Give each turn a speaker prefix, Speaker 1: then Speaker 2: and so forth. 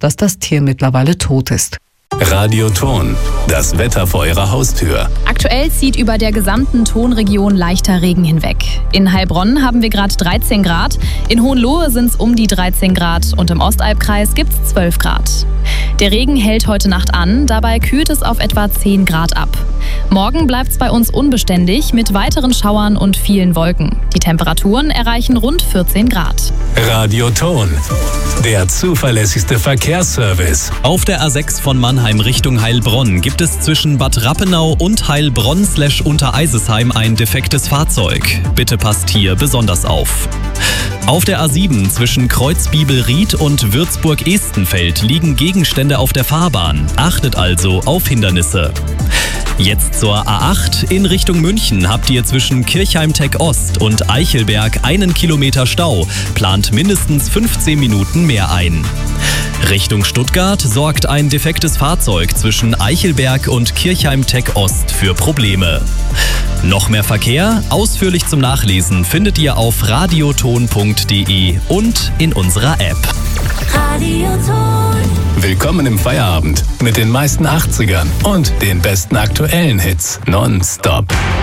Speaker 1: dass das Tier mittlerweile tot ist.
Speaker 2: Radioton, das Wetter vor Ihrer Haustür.
Speaker 3: Aktuell zieht über der gesamten Tonregion leichter Regen hinweg. In Heilbronn haben wir gerade 13 Grad, in Hohenlohe sind es um die 13 Grad und im Ostalbkreis gibt es 12 Grad. Der Regen hält heute Nacht an, dabei kühlt es auf etwa 10 Grad ab. Morgen bleibt es bei uns unbeständig mit weiteren Schauern und vielen Wolken. Die Temperaturen erreichen rund 14 Grad.
Speaker 2: Radioton, der zuverlässigste Verkehrsservice.
Speaker 4: Auf der A6 von Mannheim Richtung Heilbronn gibt es zwischen Bad Rappenau und Heilbronn/Untereisesheim ein defektes Fahrzeug. Bitte passt hier besonders auf. Auf der A7 zwischen Kreuzbibelried und Würzburg-Estenfeld liegen Gegenstände auf der Fahrbahn. Achtet also auf Hindernisse. Jetzt zur A8. In Richtung München habt ihr zwischen Kirchheim-Tech Ost und Eichelberg 1 Kilometer Stau. Plant mindestens 15 Minuten mehr ein. Richtung Stuttgart sorgt ein defektes Fahrzeug zwischen Eichelberg und Kirchheim-Tech Ost für Probleme. Noch mehr Verkehr? Ausführlich zum Nachlesen findet ihr auf radioton.de und in unserer App.
Speaker 5: Radioton.
Speaker 2: Willkommen im Feierabend mit den meisten 80ern und den besten aktuellen Hits nonstop.